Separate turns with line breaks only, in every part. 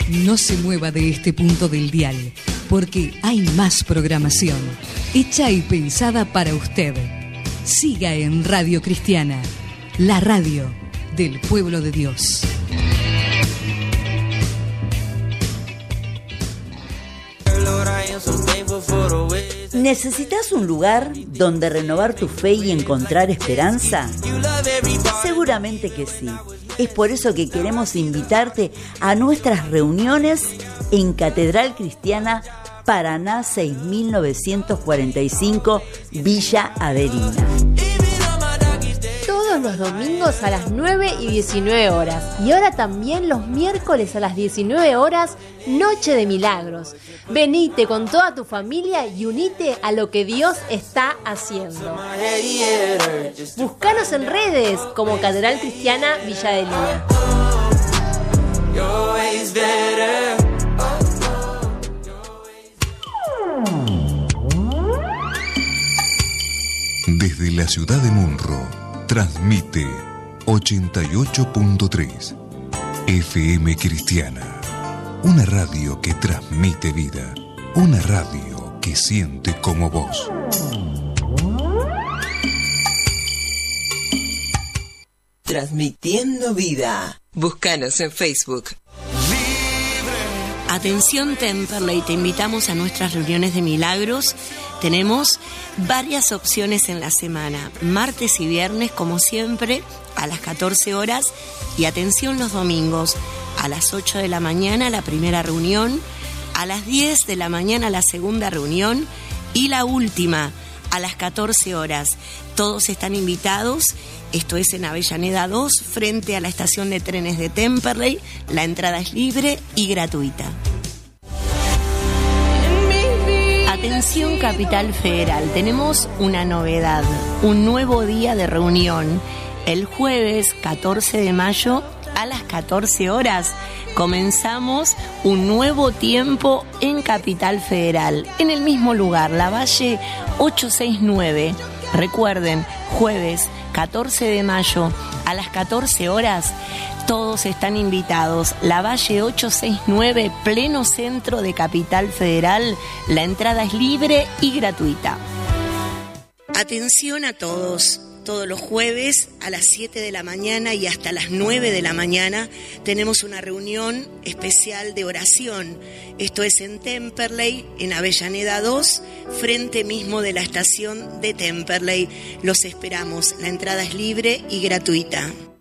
No se mueva de este punto del dial, porque hay más programación, hecha y pensada para usted. Siga en Radio Cristiana, la radio del pueblo de Dios.
¿Necesitas un lugar donde renovar tu fe y encontrar esperanza? Seguramente que sí. Es por eso que queremos invitarte a nuestras reuniones en Catedral Cristiana Paraná 6945, Villa Adelina.
Todos los domingos a las 9 y 19 horas. Y ahora también los miércoles a las 19 horas, Noche de Milagros. Venite con toda tu familia y unite a lo que Dios está haciendo. Búscanos en redes como Catedral Cristiana Villa Adelina.
Desde la ciudad de Munro, transmite 88.3 FM Cristiana, una radio que transmite vida, una radio que siente como vos.
Transmitiendo vida. Búscanos en Facebook.
Atención Temperley, te invitamos a nuestras reuniones de milagros. Tenemos varias opciones en la semana, martes y viernes como siempre a las 14 horas y atención los domingos a las 8 de la mañana la primera reunión, a las 10 de la mañana la segunda reunión y la última a las 14 horas. Todos están invitados. Esto es en Avellaneda 2, frente a la estación de trenes de Temperley. La entrada es libre y gratuita. Atención Capital Federal, tenemos una novedad, un nuevo día de reunión. El jueves 14 de mayo a las 14 horas comenzamos un nuevo tiempo en Capital Federal, en el mismo lugar, La Valle 869. Recuerden, jueves 14 de mayo a las 14 horas, todos están invitados. La Valle 869, pleno centro de Capital Federal. La entrada es libre y gratuita. Atención a todos. Todos los jueves a las 7 de la mañana y hasta las 9 de la mañana tenemos una reunión especial de oración. Esto es en Temperley, en Avellaneda 2, frente mismo de la estación de Temperley. Los esperamos. La entrada es libre y gratuita.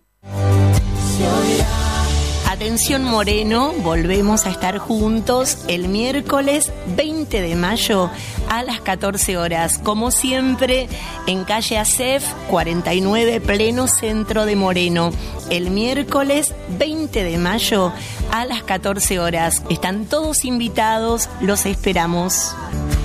Atención Moreno, volvemos a estar juntos el miércoles 20 de mayo a las 14 horas, como siempre en calle Acef 49, pleno centro de Moreno. El miércoles 20 de mayo a las 14 horas. Están todos invitados, los esperamos.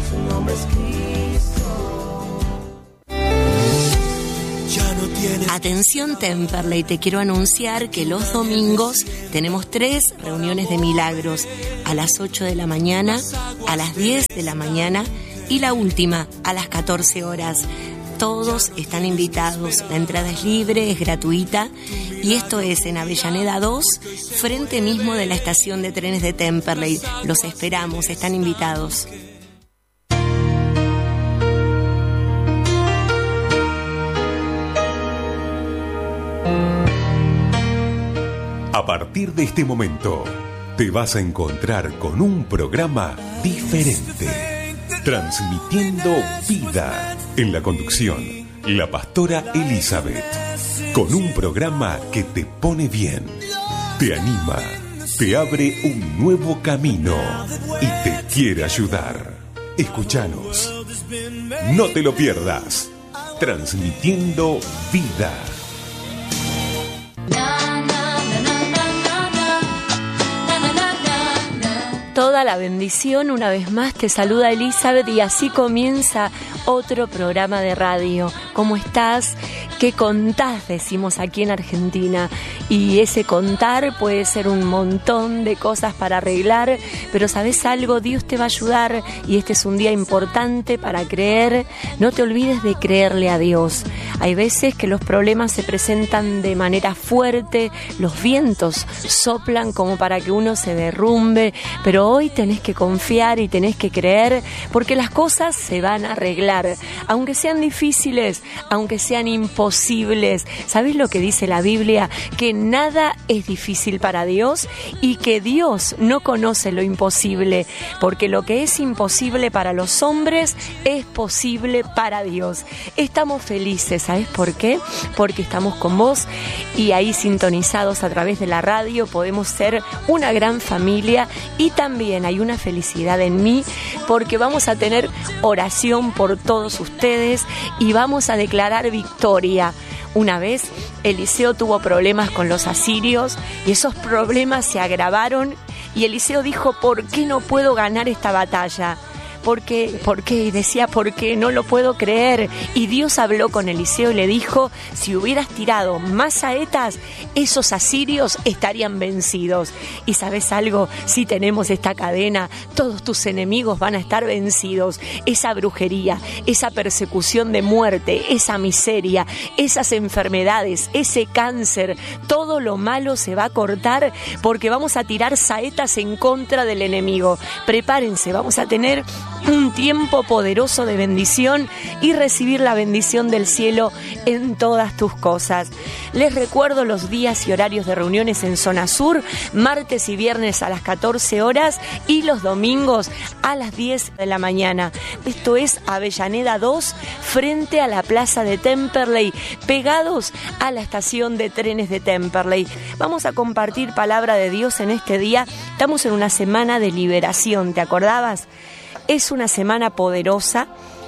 Atención Temperley, te quiero anunciar que los domingos tenemos 3 reuniones de milagros, a las 8 de la mañana, a las 10 de la mañana y la última a las 14 horas. Todos están invitados, la entrada es libre, es gratuita y esto es en Avellaneda 2, frente mismo de la estación de trenes de Temperley. Los esperamos, están invitados.
A partir de este momento, te vas a encontrar con un programa diferente, transmitiendo vida. En la conducción, la pastora Elizabeth, con un programa que te pone bien, te anima, te abre un nuevo camino y te quiere ayudar. Escúchanos, no te lo pierdas, transmitiendo vida.
Toda la bendición, una vez más te saluda Elizabeth y así comienza otro programa de radio. ¿Cómo estás? ¿Qué contás? Decimos aquí en Argentina. Y ese contar puede ser un montón de cosas para arreglar, pero ¿sabés algo? Dios te va a ayudar y este es un día importante para creer. No te olvides de creerle a Dios. Hay veces que los problemas se presentan de manera fuerte, los vientos soplan como para que uno se derrumbe, pero hoy tenés que confiar y tenés que creer, porque las cosas se van a arreglar, aunque sean difíciles, aunque sean imposibles. ¿Sabés lo que dice la Biblia? Que nada es difícil para Dios y que Dios no conoce lo imposible, porque lo que es imposible para los hombres es posible para Dios. Estamos felices, ¿sabés por qué? Porque estamos con vos y ahí sintonizados a través de la radio podemos ser una gran familia, y también hay una felicidad en mí porque vamos a tener oración por todos ustedes y vamos a declarar victoria. Una vez Eliseo tuvo problemas con los asirios y esos problemas se agravaron y Eliseo dijo: ¿por qué no puedo ganar esta batalla? ¿Por qué? Y decía: ¿por qué? No lo puedo creer. Y Dios habló con Eliseo y le dijo: si hubieras tirado más saetas, esos asirios estarían vencidos. Y ¿sabes algo? Si tenemos esta cadena, todos tus enemigos van a estar vencidos. Esa brujería, esa persecución de muerte, esa miseria, esas enfermedades, ese cáncer, todo lo malo se va a cortar porque vamos a tirar saetas en contra del enemigo. Prepárense, vamos a tener un tiempo poderoso de bendición y recibir la bendición del cielo en todas tus cosas. Les recuerdo los días y horarios de reuniones en Zona Sur: martes y viernes a las 14 horas y los domingos a las 10 de la mañana. Esto es Avellaneda 2, frente a la plaza de Temperley, pegados a la estación de trenes de Temperley. Vamos a compartir palabra de Dios en este día. Estamos en una semana de liberación, ¿te acordabas? Es una semana poderosa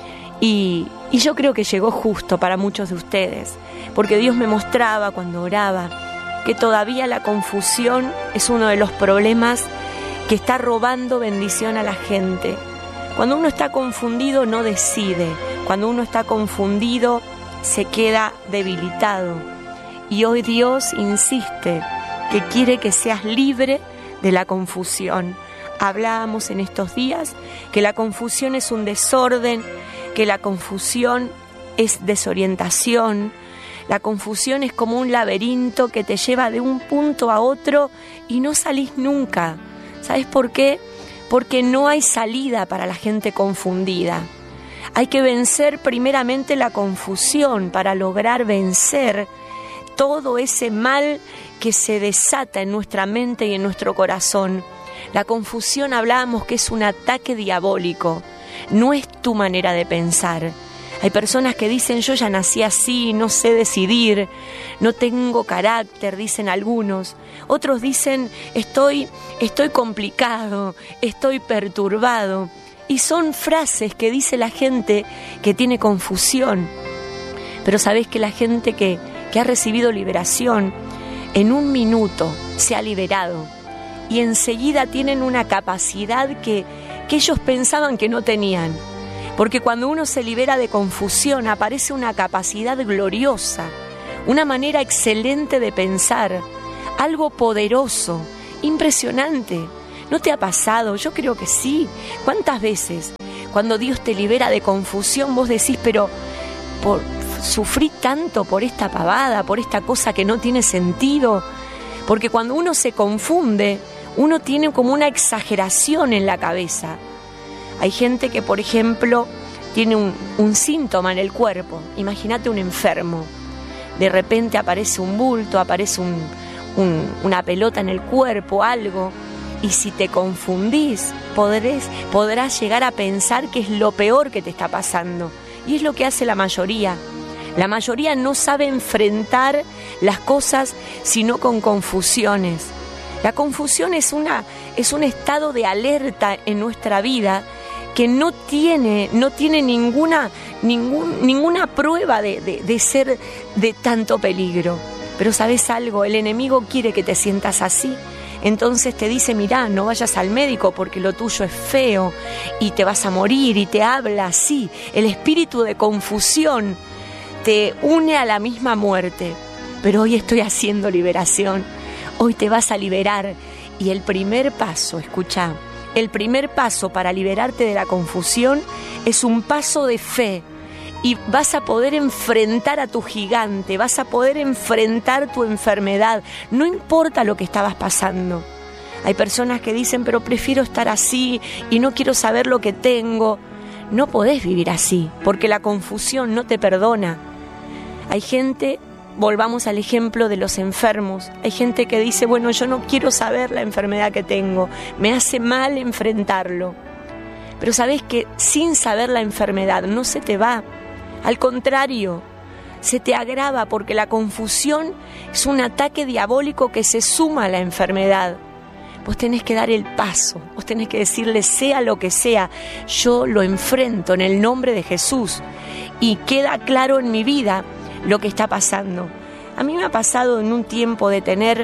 y yo creo que llegó justo para muchos de ustedes, porque Dios me mostraba cuando oraba que todavía la confusión es uno de los problemas que está robando bendición a la gente. Cuando uno está confundido no decide, cuando uno está confundido se queda debilitado. Y hoy Dios insiste que quiere que seas libre de la confusión. Hablábamos en estos días que la confusión es un desorden, que la confusión es desorientación, la confusión es como un laberinto que te lleva de un punto a otro y no salís nunca. ¿Sabes por qué? Porque no hay salida para la gente confundida. Hay que vencer primeramente la confusión para lograr vencer todo ese mal que se desata en nuestra mente y en nuestro corazón. La confusión, hablábamos que es un ataque diabólico, no es tu manera de pensar. Hay personas que dicen: yo ya nací así, no sé decidir, no tengo carácter, dicen algunos. Otros dicen: estoy complicado, estoy perturbado. Y son frases que dice la gente que tiene confusión. Pero sabés que la gente que ha recibido liberación, en un minuto se ha liberado. Y enseguida tienen una capacidad que ellos pensaban que no tenían. Porque cuando uno se libera de confusión aparece una capacidad gloriosa, una manera excelente de pensar, algo poderoso, impresionante. ¿No te ha pasado? Yo creo que sí. ¿Cuántas veces cuando Dios te libera de confusión vos decís: pero sufrí tanto por esta pavada, por esta cosa que no tiene sentido? Porque cuando uno se confunde, uno tiene como una exageración en la cabeza. Hay gente que, por ejemplo, tiene un síntoma en el cuerpo. Imagínate un enfermo. De repente aparece un bulto, aparece una pelota en el cuerpo, algo. Y si te confundís, podrás llegar a pensar que es lo peor que te está pasando. Y es lo que hace la mayoría. La mayoría no sabe enfrentar las cosas sino con confusiones. La confusión es un estado de alerta en nuestra vida que no tiene ninguna prueba de ser de tanto peligro. Pero ¿sabes algo? El enemigo quiere que te sientas así. Entonces te dice: mirá, no vayas al médico porque lo tuyo es feo y te vas a morir, y te habla así. El espíritu de confusión te une a la misma muerte. Pero hoy estoy haciendo liberación. Hoy te vas a liberar. Y el primer paso, escucha, el primer paso para liberarte de la confusión es un paso de fe. Y vas a poder enfrentar a tu gigante, vas a poder enfrentar tu enfermedad. No importa lo que estabas pasando. Hay personas que dicen, pero prefiero estar así y no quiero saber lo que tengo. No podés vivir así, porque la confusión no te perdona. Hay gente, volvamos al ejemplo de los enfermos, hay gente que dice, bueno, yo no quiero saber la enfermedad que tengo, me hace mal enfrentarlo. Pero sabés que sin saber la enfermedad no se te va, al contrario, se te agrava porque la confusión es un ataque diabólico que se suma a la enfermedad. Vos tenés que dar el paso, vos tenés que decirle sea lo que sea, yo lo enfrento en el nombre de Jesús y queda claro en mi vida lo que está pasando. A mí me ha pasado en un tiempo de tener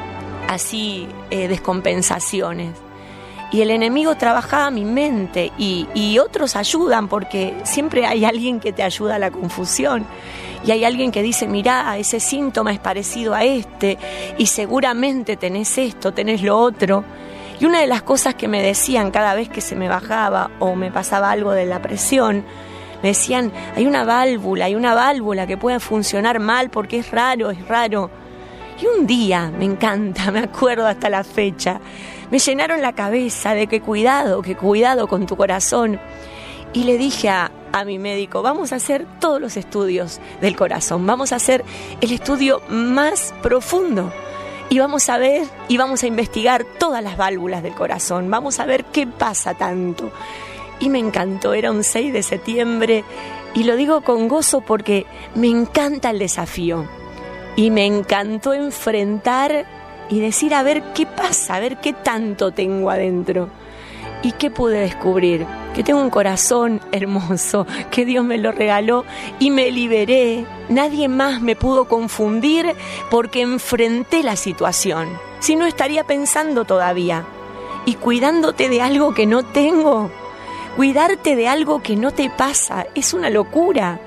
así descompensaciones y el enemigo trabajaba mi mente y otros ayudan porque siempre hay alguien que te ayuda a la confusión. Y hay alguien que dice, mirá, ese síntoma es parecido a este y seguramente tenés esto, tenés lo otro. Y una de las cosas que me decían cada vez que se me bajaba o me pasaba algo de la presión, me decían, hay una válvula que puede funcionar mal porque es raro. Y un día, me encanta, me acuerdo hasta la fecha, me llenaron la cabeza de que cuidado con tu corazón. Y le dije a mi médico, vamos a hacer todos los estudios del corazón, vamos a hacer el estudio más profundo y vamos a ver y vamos a investigar todas las válvulas del corazón, vamos a ver qué pasa tanto. Y me encantó, era un 6 de septiembre y lo digo con gozo porque me encanta el desafío y me encantó enfrentar y decir a ver qué pasa, a ver qué tanto tengo adentro. ¿Y qué pude descubrir? Que tengo un corazón hermoso, que Dios me lo regaló y me liberé. Nadie más me pudo confundir porque enfrenté la situación. Si no, estaría pensando todavía. Y cuidándote de algo que no tengo, cuidarte de algo que no te pasa, es una locura.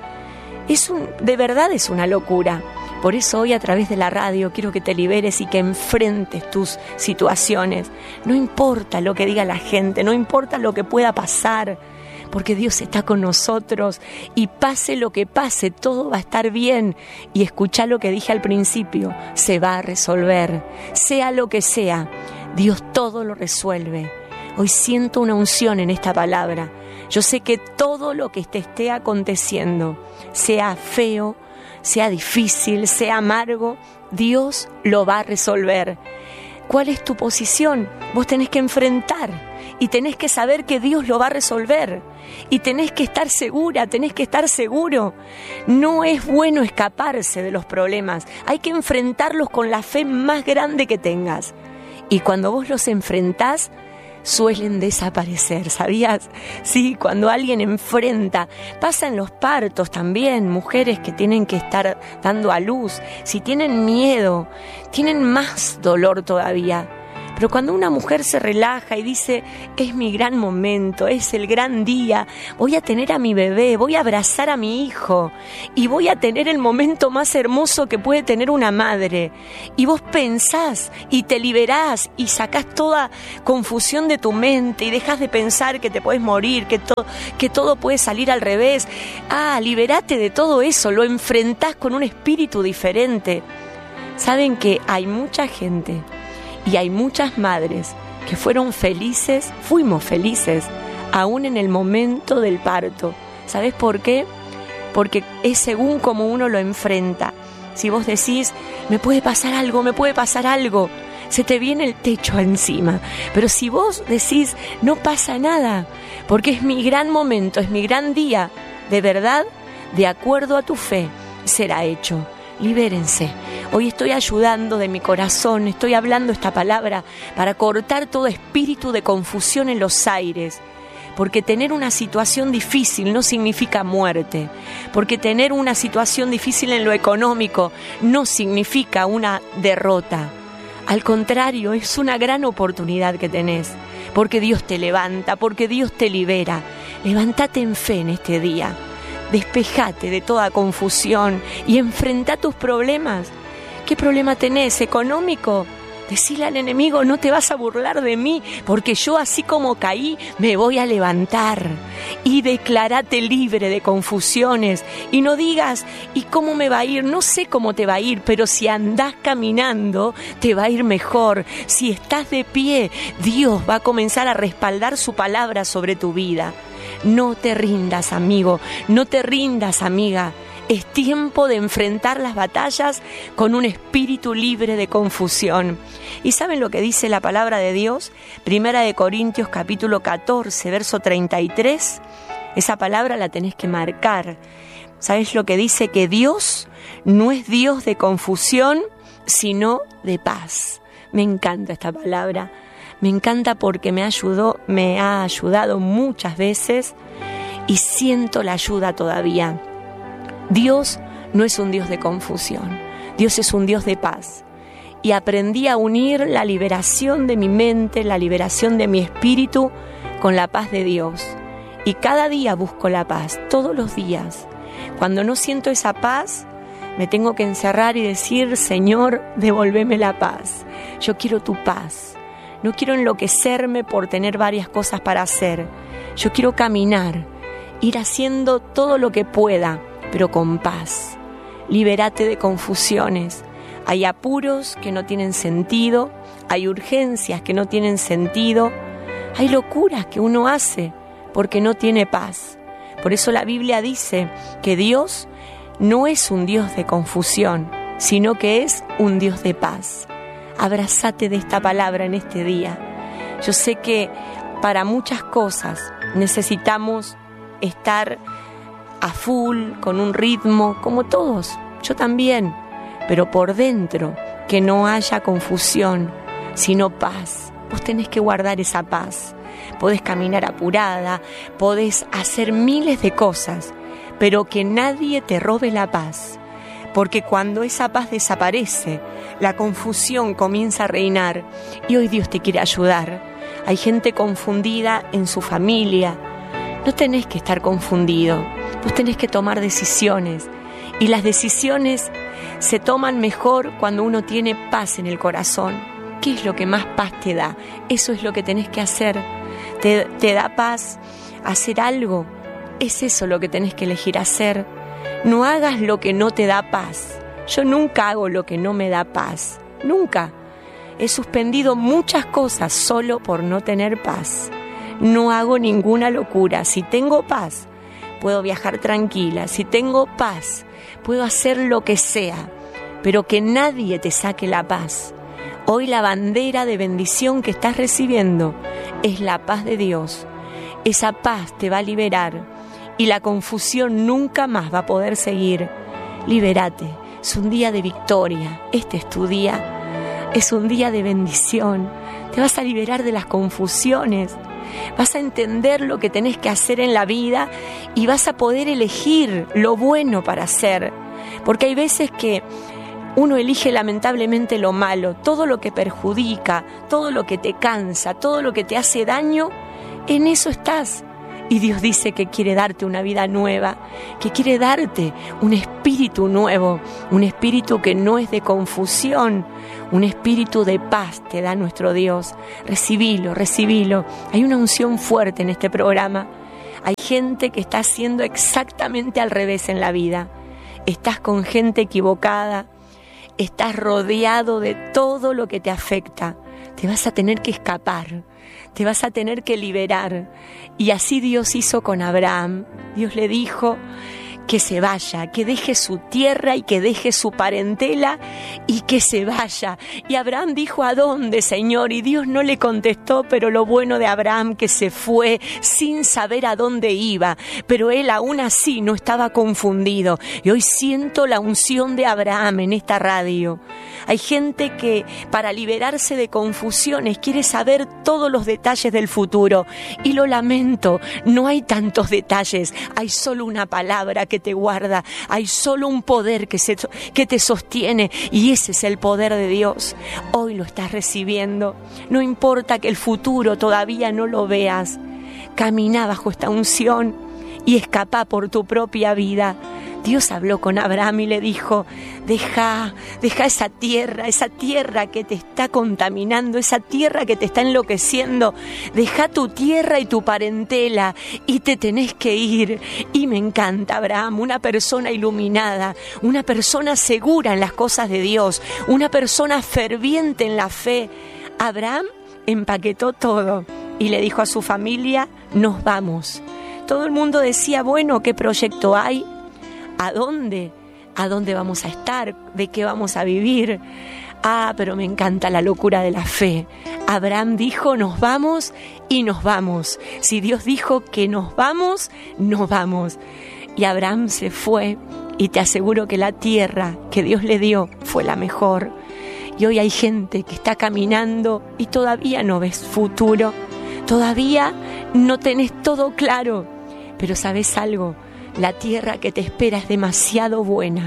De verdad es una locura. Por eso hoy a través de la radio quiero que te liberes y que enfrentes tus situaciones. No importa lo que diga la gente, no importa lo que pueda pasar, porque Dios está con nosotros y pase lo que pase, todo va a estar bien. Y escuchá lo que dije al principio, se va a resolver. Sea lo que sea, Dios todo lo resuelve. Hoy siento una unción en esta palabra. Yo sé que todo lo que te esté aconteciendo, sea feo, sea difícil, sea amargo, Dios lo va a resolver. ¿Cuál es tu posición? Vos tenés que enfrentar y tenés que saber que Dios lo va a resolver. Y tenés que estar segura, tenés que estar seguro. No es bueno escaparse de los problemas, hay que enfrentarlos con la fe más grande que tengas. Y cuando vos los enfrentás, suelen desaparecer, ¿sabías? Sí, cuando alguien enfrenta, pasa en los partos también, mujeres que tienen que estar dando a luz, si tienen miedo, tienen más dolor todavía. Pero cuando una mujer se relaja y dice, es mi gran momento, es el gran día, voy a tener a mi bebé, voy a abrazar a mi hijo y voy a tener el momento más hermoso que puede tener una madre. Y vos pensás y te liberás y sacás toda confusión de tu mente y dejás de pensar que te puedes morir, que todo puede salir al revés. Liberate de todo eso, lo enfrentás con un espíritu diferente. Saben que hay mucha gente y hay muchas madres que fuimos felices, aún en el momento del parto. ¿Sabes por qué? Porque es según cómo uno lo enfrenta. Si vos decís, me puede pasar algo, se te viene el techo encima. Pero si vos decís, no pasa nada, porque es mi gran momento, es mi gran día, de verdad, de acuerdo a tu fe, será hecho. Libérense. Hoy estoy ayudando de mi corazón, estoy hablando esta palabra para cortar todo espíritu de confusión en los aires. Porque tener una situación difícil no significa muerte. Porque tener una situación difícil en lo económico no significa una derrota. Al contrario, es una gran oportunidad que tenés. Porque Dios te levanta, porque Dios te libera. Levántate en fe en este día. Despejate de toda confusión y enfrenta tus problemas. ¿Qué problema tenés? ¿Económico? Decile al enemigo, no te vas a burlar de mí, porque yo así como caí, me voy a levantar. Y declarate libre de confusiones. Y no digas, ¿y cómo me va a ir? No sé cómo te va a ir, pero si andás caminando, te va a ir mejor. Si estás de pie, Dios va a comenzar a respaldar su palabra sobre tu vida. No te rindas, amigo, no te rindas, amiga. Es tiempo de enfrentar las batallas con un espíritu libre de confusión. ¿Y saben lo que dice la palabra de Dios? 1 Corintios capítulo 14, verso 33. Esa palabra la tenés que marcar. ¿Sabes lo que dice? Que Dios no es Dios de confusión, sino de paz. Me encanta esta palabra. Me encanta porque me ha ayudado muchas veces y siento la ayuda todavía. Dios no es un Dios de confusión, Dios es un Dios de paz. Y aprendí a unir la liberación de mi mente, la liberación de mi espíritu con la paz de Dios. Y cada día busco la paz, todos los días. Cuando no siento esa paz, me tengo que encerrar y decir, Señor, devuélveme la paz. Yo quiero tu paz. No quiero enloquecerme por tener varias cosas para hacer. Yo quiero caminar, ir haciendo todo lo que pueda, pero con paz. Libérate de confusiones. Hay apuros que no tienen sentido, hay urgencias que no tienen sentido, hay locuras que uno hace porque no tiene paz. Por eso la Biblia dice que Dios no es un Dios de confusión, sino que es un Dios de paz. Abrázate de esta palabra en este día. Yo sé que para muchas cosas necesitamos estar a full, con un ritmo, como todos, yo también, pero por dentro, que no haya confusión, sino paz. Vos tenés que guardar esa paz. Podés caminar apurada, podés hacer miles de cosas, pero que nadie te robe la paz, porque cuando esa paz desaparece, la confusión comienza a reinar, y hoy Dios te quiere ayudar. Hay gente confundida en su familia. No tenés que estar confundido. Vos tenés que tomar decisiones, y las decisiones se toman mejor cuando uno tiene paz en el corazón. ¿Qué es lo que más paz te da? Eso es lo que tenés que hacer. Te da paz hacer algo. Es eso lo que tenés que elegir hacer. No hagas lo que no te da paz. Yo nunca hago lo que no me da paz. Nunca. He suspendido muchas cosas solo por no tener paz. No hago ninguna locura. Si tengo paz, puedo viajar tranquila. Si tengo paz, puedo hacer lo que sea, pero que nadie te saque la paz. Hoy la bandera de bendición que estás recibiendo es la paz de Dios. Esa paz te va a liberar y la confusión nunca más va a poder seguir. Libérate. Es un día de victoria. Este es tu día. Es un día de bendición. Te vas a liberar de las confusiones. Vas a entender lo que tenés que hacer en la vida y vas a poder elegir lo bueno para hacer. Porque hay veces que uno elige lamentablemente lo malo, todo lo que perjudica, todo lo que te cansa, todo lo que te hace daño, en eso estás. Y Dios dice que quiere darte una vida nueva, que quiere darte un espíritu nuevo, un espíritu que no es de confusión, un espíritu de paz te da nuestro Dios. Recibilo, recibilo. Hay una unción fuerte en este programa. Hay gente que está haciendo exactamente al revés en la vida. Estás con gente equivocada, estás rodeado de todo lo que te afecta. Te vas a tener que escapar, te vas a tener que liberar. Y así Dios hizo con Abraham. Dios le dijo que se vaya, que deje su tierra y que deje su parentela y que se vaya. Y Abraham dijo, ¿a dónde, Señor? Y Dios no le contestó, pero lo bueno de Abraham que se fue sin saber a dónde iba, pero él aún así no estaba confundido. Y hoy siento la unción de Abraham en esta radio. Hay gente que para liberarse de confusiones quiere saber todos los detalles del futuro. Y lo lamento, no hay tantos detalles, hay solo una palabra que te guarda, hay solo un poder que te sostiene, y ese es el poder de Dios. Hoy lo estás recibiendo. No importa que el futuro todavía no lo veas, camina bajo esta unción y escapá por tu propia vida. Dios habló con Abraham y le dijo: deja esa tierra que te está contaminando, esa tierra que te está enloqueciendo, deja tu tierra y tu parentela y te tenés que ir. Y me encanta Abraham, una persona iluminada, una persona segura en las cosas de Dios, una persona ferviente en la fe. Abraham empaquetó todo y le dijo a su familia: nos vamos. Todo el mundo decía: bueno, ¿qué proyecto hay? ¿A dónde? ¿A dónde vamos a estar? ¿De qué vamos a vivir? Pero me encanta la locura de la fe. Abraham dijo: nos vamos y nos vamos. Si Dios dijo que nos vamos, nos vamos. Y Abraham se fue, y te aseguro que la tierra que Dios le dio fue la mejor. Y hoy hay gente que está caminando y todavía no ves futuro, todavía no tenés todo claro, pero ¿sabes algo? La tierra que te espera es demasiado buena.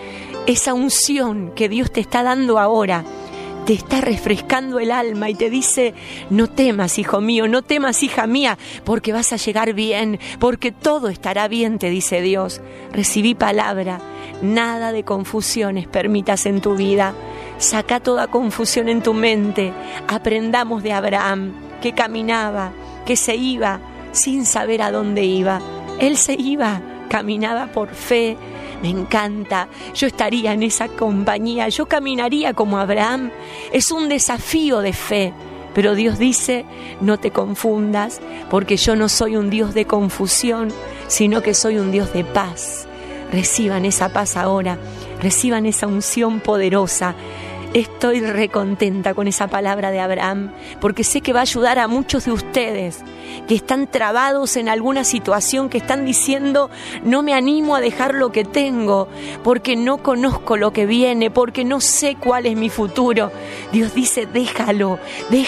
Esa unción que Dios te está dando ahora te está refrescando el alma y te dice: no temas, hijo mío, no temas, hija mía, porque vas a llegar bien, porque todo estará bien, te dice Dios. Recibí palabra, nada de confusiones permitas en tu vida. Saca toda confusión en tu mente. Aprendamos de Abraham, que caminaba, que se iba sin saber a dónde iba. Él se iba, caminaba por fe. Me encanta, yo estaría en esa compañía, yo caminaría como Abraham. Es un desafío de fe, pero Dios dice: no te confundas, porque yo no soy un Dios de confusión, sino que soy un Dios de paz. Reciban esa paz ahora, reciban esa unción poderosa. Estoy recontenta con esa palabra de Abraham, porque sé que va a ayudar a muchos de ustedes que están trabados en alguna situación, que están diciendo: no me animo a dejar lo que tengo, porque no conozco lo que viene, porque no sé cuál es mi futuro. Dios dice: déjalo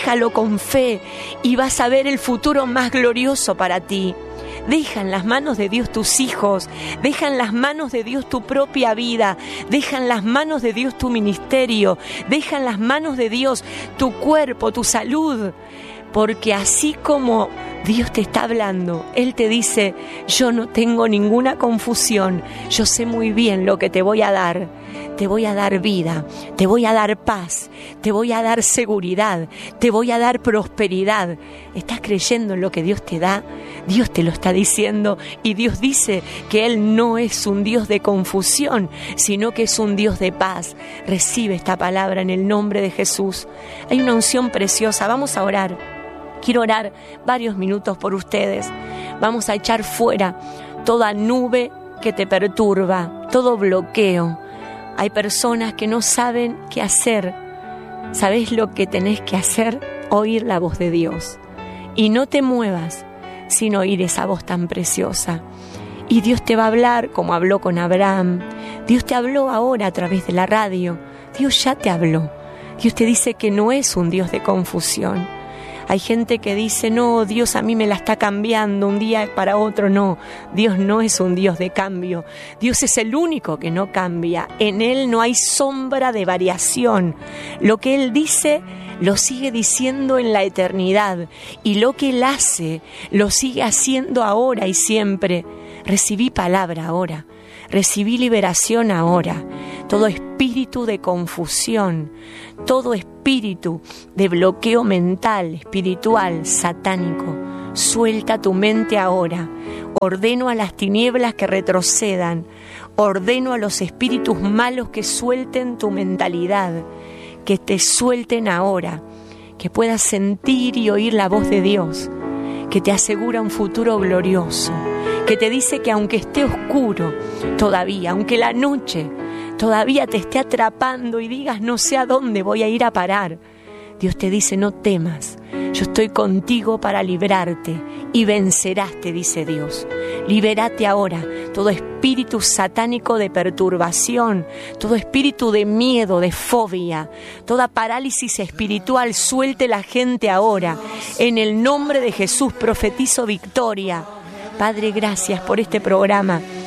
con fe y vas a ver el futuro más glorioso para ti. Deja en las manos de Dios tus hijos, deja en las manos de Dios tu propia vida, deja en las manos de Dios tu ministerio, deja en las manos de Dios tu cuerpo, tu salud, porque así como Dios te está hablando, Él te dice: yo no tengo ninguna confusión, yo sé muy bien lo que te voy a dar. Te voy a dar vida, te voy a dar paz, te voy a dar seguridad, te voy a dar prosperidad. ¿Estás creyendo en lo que Dios te da? Dios te lo está diciendo, y Dios dice que Él no es un Dios de confusión, sino que es un Dios de paz. Recibe esta palabra en el nombre de Jesús. Hay una unción preciosa, vamos a orar. Quiero orar varios minutos por ustedes. Vamos a echar fuera toda nube que te perturba, todo bloqueo. Hay personas que no saben qué hacer. ¿Sabés lo que tenés que hacer? Oír la voz de Dios. Y no te muevas sin oír esa voz tan preciosa. Y Dios te va a hablar como habló con Abraham. Dios te habló ahora a través de la radio. Dios ya te habló. Dios te dice que no es un Dios de confusión. Hay gente que dice: no, Dios a mí me la está cambiando un día para otro. No, Dios no es un Dios de cambio. Dios es el único que no cambia. En Él no hay sombra de variación. Lo que Él dice, lo sigue diciendo en la eternidad. Y lo que Él hace, lo sigue haciendo ahora y siempre. Recibí palabra ahora. Recibí liberación ahora. Todo espíritu de confusión, todo espíritu de bloqueo mental, espiritual, satánico, suelta tu mente ahora. Ordeno a las tinieblas que retrocedan. Ordeno a los espíritus malos que suelten tu mentalidad, que te suelten ahora, que puedas sentir y oír la voz de Dios, que te asegura un futuro glorioso, que te dice que aunque esté oscuro todavía, aunque la noche todavía te esté atrapando y digas: no sé a dónde voy a ir a parar, Dios te dice: no temas, yo estoy contigo para librarte y vencerás, te dice Dios. Libérate ahora, todo espíritu satánico de perturbación, todo espíritu de miedo, de fobia, toda parálisis espiritual, suelte la gente ahora. En el nombre de Jesús profetizo victoria. Padre, gracias por este programa.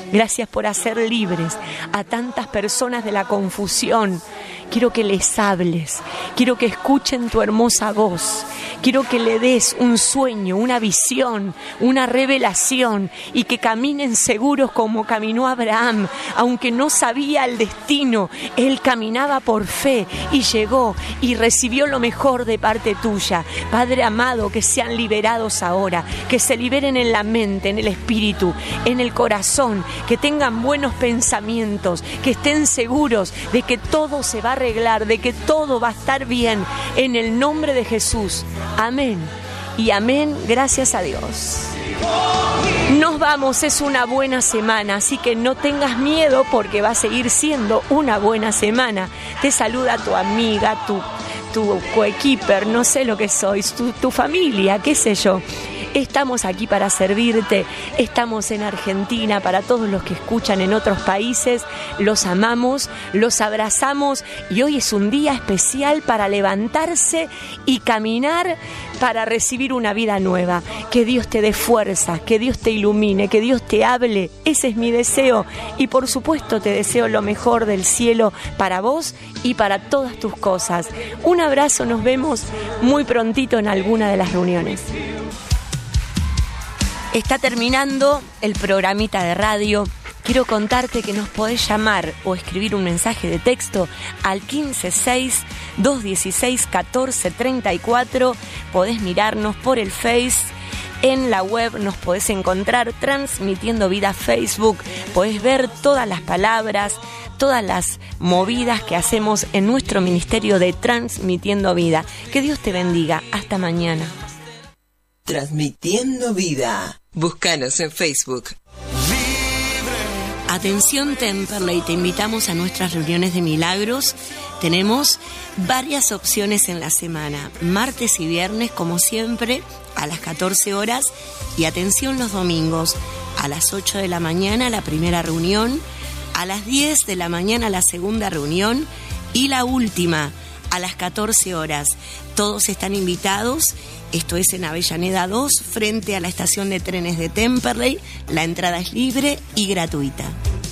Gracias por hacer libres a tantas personas de la confusión. Quiero que les hables, quiero que escuchen tu hermosa voz, quiero que le des un sueño, una visión, una revelación y que caminen seguros como caminó Abraham, aunque no sabía el destino, él caminaba por fe y llegó y recibió lo mejor de parte tuya. Padre amado, que sean liberados ahora, que se liberen en la mente, en el espíritu, en el corazón, que tengan buenos pensamientos, que estén seguros de que todo se va a arreglar, de que todo va a estar bien, en el nombre de Jesús. Amén y amén, gracias a Dios. Nos vamos, es una buena semana, así que no tengas miedo porque va a seguir siendo una buena semana. Te saluda tu amiga, tu coequiper, no sé lo que sois, tu familia, qué sé yo. Estamos aquí para servirte, estamos en Argentina, para todos los que escuchan en otros países, los amamos, los abrazamos y hoy es un día especial para levantarse y caminar para recibir una vida nueva. Que Dios te dé fuerza, que Dios te ilumine, que Dios te hable, ese es mi deseo y por supuesto te deseo lo mejor del cielo para vos y para todas tus cosas. Un abrazo, nos vemos muy prontito en alguna de las reuniones. Está terminando el programita de radio. Quiero contarte que nos podés llamar o escribir un mensaje de texto al 156-216-1434. Podés mirarnos por el Face. En la web nos podés encontrar Transmitiendo Vida Facebook. Podés ver todas las palabras, todas las movidas que hacemos en nuestro ministerio de Transmitiendo Vida. Que Dios te bendiga. Hasta mañana.
Transmitiendo Vida. Búscanos en Facebook.
Atención Temperley, te invitamos a nuestras reuniones de milagros. Tenemos varias opciones en la semana, martes y viernes como siempre a las 14 horas y atención los domingos a las 8 de la mañana la primera reunión, a las 10 de la mañana la segunda reunión y la última a las 14 horas. Todos están invitados. Esto es en Avellaneda 2, frente a la estación de trenes de Temperley. La entrada es libre y gratuita.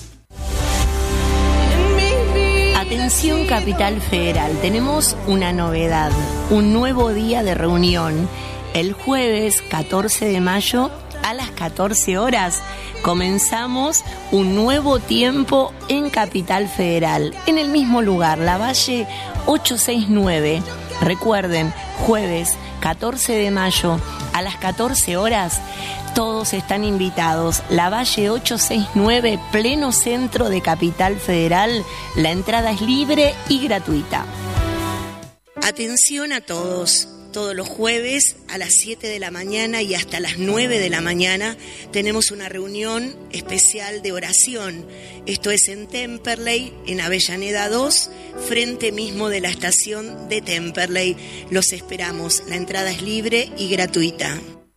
Atención Capital Federal, tenemos una novedad, un nuevo día de reunión. El jueves 14 de mayo a las 14 horas comenzamos un nuevo tiempo en Capital Federal, en el mismo lugar, Lavalle 869. Recuerden, jueves 14 de mayo a las 14 horas, todos están invitados. Lavalle 869, pleno centro de Capital Federal. La entrada es libre y gratuita. Atención a todos. Todos los jueves a las 7 de la mañana y hasta las 9 de la mañana tenemos una reunión especial de oración. Esto es en Temperley, en Avellaneda 2, frente mismo de la estación de Temperley. Los esperamos. La entrada es libre y gratuita.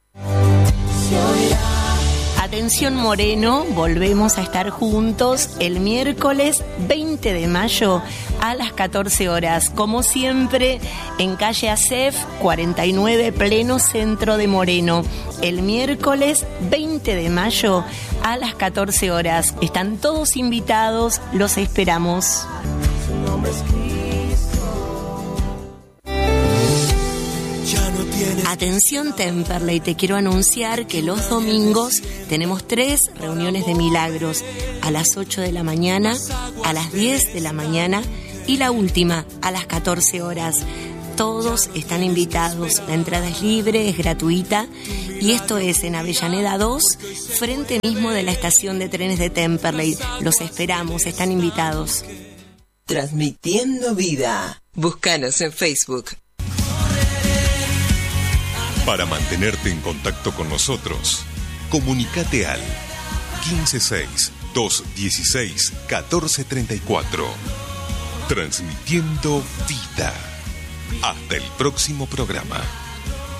Atención Moreno, volvemos a estar juntos el miércoles 20 de mayo a las 14 horas. Como siempre, en calle ACEF 49, pleno centro de Moreno. El miércoles 20 de mayo a las 14 horas. Están todos invitados, los esperamos. Atención Temperley, te quiero anunciar que los domingos tenemos 3 reuniones de milagros, a las 8 de la mañana, a las 10 de la mañana y la última a las 14 horas. Todos están invitados, la entrada es libre, es gratuita y esto es en Avellaneda 2, frente mismo de la estación de trenes de Temperley. Los esperamos, están invitados.
Transmitiendo Vida. Búscanos en Facebook.
Para mantenerte en contacto con nosotros, comunícate al 156-216-1434. Transmitiendo Vida. Hasta el próximo programa.